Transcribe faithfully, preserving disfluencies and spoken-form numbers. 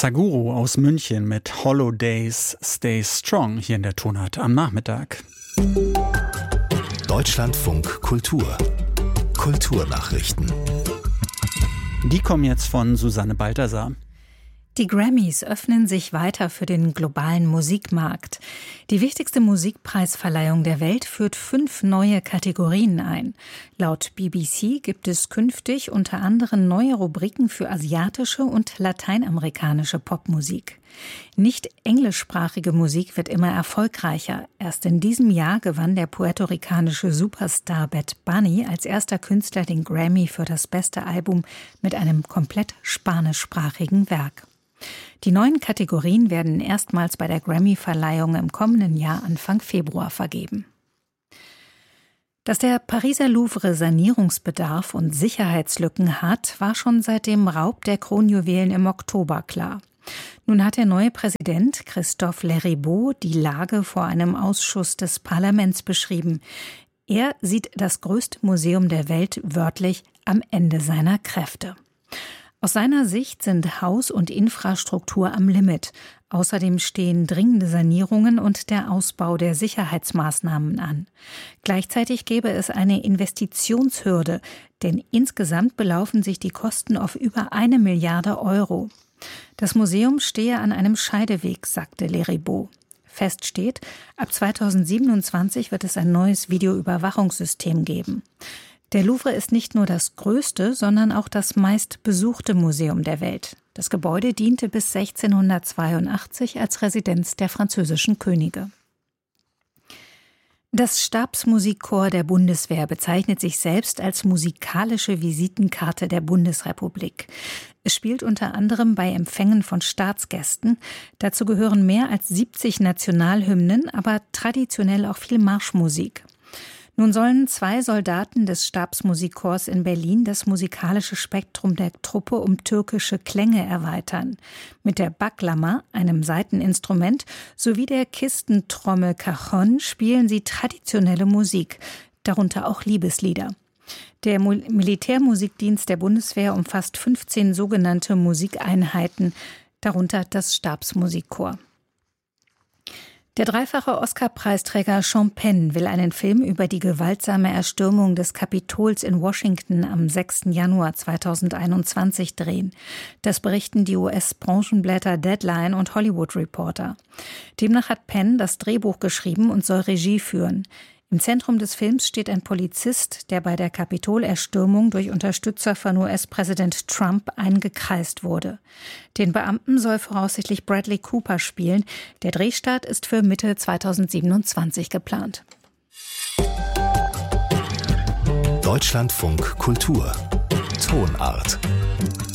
Saguro aus München mit Holidays Stay Strong hier in der Tonart am Nachmittag. Deutschlandfunk Kultur. Kulturnachrichten. Die kommen jetzt von Susanne Balthasar. Die Grammys öffnen sich weiter für den globalen Musikmarkt. Die wichtigste Musikpreisverleihung der Welt führt fünf neue Kategorien ein. Laut B B C gibt es künftig unter anderem neue Rubriken für asiatische und lateinamerikanische Popmusik. Nicht englischsprachige Musik wird immer erfolgreicher. Erst in diesem Jahr gewann der puerto-ricanische Superstar Bad Bunny als erster Künstler den Grammy für das beste Album mit einem komplett spanischsprachigen Werk. Die neuen Kategorien werden erstmals bei der Grammy-Verleihung im kommenden Jahr Anfang Februar vergeben. Dass der Pariser Louvre Sanierungsbedarf und Sicherheitslücken hat, war schon seit dem Raub der Kronjuwelen im Oktober klar. Nun hat der neue Präsident Christophe Leribaud die Lage vor einem Ausschuss des Parlaments beschrieben. Er sieht das größte Museum der Welt wörtlich am Ende seiner Kräfte. Aus seiner Sicht sind Haus und Infrastruktur am Limit. Außerdem stehen dringende Sanierungen und der Ausbau der Sicherheitsmaßnahmen an. Gleichzeitig gäbe es eine Investitionshürde, denn insgesamt belaufen sich die Kosten auf über eine Milliarde Euro. Das Museum stehe an einem Scheideweg, sagte Leribaud. Fest steht, ab zweitausendsiebenundzwanzig wird es ein neues Videoüberwachungssystem geben. Der Louvre ist nicht nur das größte, sondern auch das meistbesuchte Museum der Welt. Das Gebäude diente bis sechzehnhundertzweiundachtzig als Residenz der französischen Könige. Das Stabsmusikchor der Bundeswehr bezeichnet sich selbst als musikalische Visitenkarte der Bundesrepublik. Es spielt unter anderem bei Empfängen von Staatsgästen. Dazu gehören mehr als siebzig Nationalhymnen, aber traditionell auch viel Marschmusik. Nun sollen zwei Soldaten des Stabsmusikchors in Berlin das musikalische Spektrum der Truppe um türkische Klänge erweitern. Mit der Baklama, einem Saiteninstrument, sowie der Kistentrommel Cajon spielen sie traditionelle Musik, darunter auch Liebeslieder. Der Militärmusikdienst der Bundeswehr umfasst fünfzehn sogenannte Musikeinheiten, darunter das Stabsmusikchor. Der dreifache Oscar-Preisträger Sean Penn will einen Film über die gewaltsame Erstürmung des Kapitols in Washington am sechsten Januar zweitausendeinundzwanzig drehen. Das berichten die U S-Branchenblätter Deadline und Hollywood Reporter. Demnach hat Penn das Drehbuch geschrieben und soll Regie führen. Im Zentrum des Films steht ein Polizist, der bei der Kapitolerstürmung durch Unterstützer von U S-Präsident Trump eingekreist wurde. Den Beamten soll voraussichtlich Bradley Cooper spielen. Der Drehstart ist für Mitte zweitausendsiebenundzwanzig geplant. Deutschlandfunk Kultur. Tonart.